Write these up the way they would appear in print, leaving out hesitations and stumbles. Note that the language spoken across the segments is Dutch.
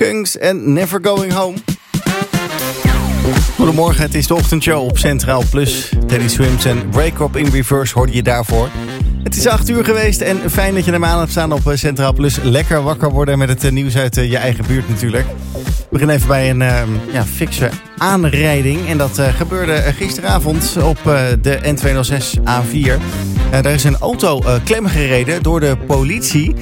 Skunks en Never Going Home. Goedemorgen, het is de ochtendshow op Centraal Plus. Teddy Swims en Break Up in Reverse hoorde je daarvoor. Het is 8 uur geweest en fijn dat je er aan hebt staan op Centraal Plus. Lekker wakker worden met het nieuws uit je eigen buurt natuurlijk. We beginnen even bij een fikse aanrijding. En dat gebeurde gisteravond op de N206 A4. Daar is een auto klemgereden door de politie.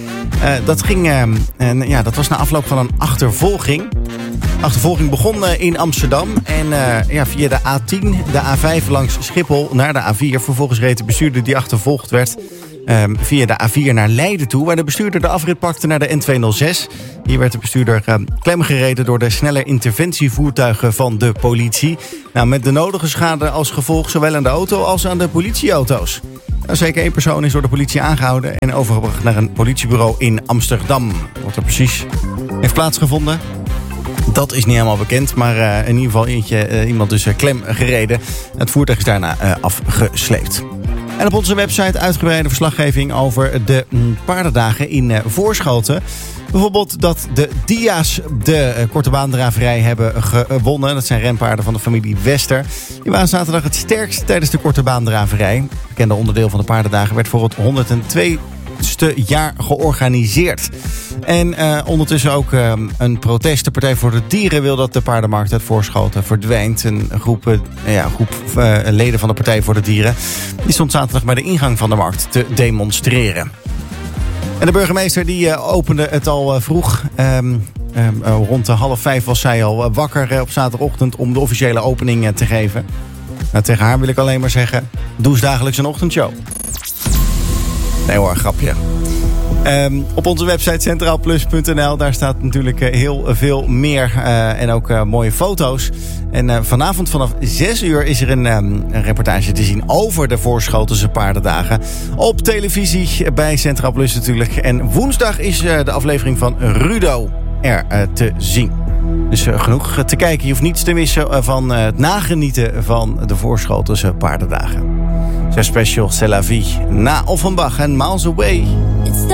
Dat was na afloop van een achtervolging. De achtervolging begon in Amsterdam. En via de A10, de A5 langs Schiphol naar de A4. Vervolgens reed de bestuurder die achtervolgd werd via de A4 naar Leiden toe, waar de bestuurder de afrit pakte naar de N206. Hier werd de bestuurder klemgereden door de snelle interventievoertuigen van de politie. Met de nodige schade als gevolg, zowel aan de auto als aan de politieauto's. Zeker 1 persoon is door de politie aangehouden en overgebracht naar een politiebureau in Amsterdam. Wat er precies heeft plaatsgevonden, dat is niet helemaal bekend, maar in ieder geval iemand dus klem gereden. Het voertuig is daarna afgesleept. En op onze website uitgebreide verslaggeving over de paardendagen in Voorschoten. Bijvoorbeeld dat de Dia's de korte baandraverij hebben gewonnen. Dat zijn renpaarden van de familie Wester. Die waren zaterdag het sterkst tijdens de korte baandraverij. Het bekende onderdeel van de paardendagen werd voor het 102ste jaar georganiseerd. En ondertussen ook een protest. De Partij voor de Dieren wil dat de paardenmarkt uit Voorschoten verdwijnt. Een groep leden van de Partij voor de Dieren die stond zaterdag bij de ingang van de markt te demonstreren. En de burgemeester die opende het al vroeg. Rond de 4:30 was zij al wakker op zaterdagochtend om de officiële opening te geven. Tegen haar wil ik alleen maar zeggen, doe eens dagelijks een ochtendshow. Nee hoor, grapje. Op onze website centraalplus.nl, daar staat natuurlijk heel veel meer en ook mooie foto's. En vanavond vanaf 6 uur is er een reportage te zien over de Voorschotense paardendagen. Op televisie bij Centraal Plus natuurlijk. En woensdag is de aflevering van Rudo er te zien. Dus genoeg te kijken. Je hoeft niets te missen van het nagenieten van de Voorschotense paardendagen. Zo special, c'est la vie. Na Offenbach en Miles Away.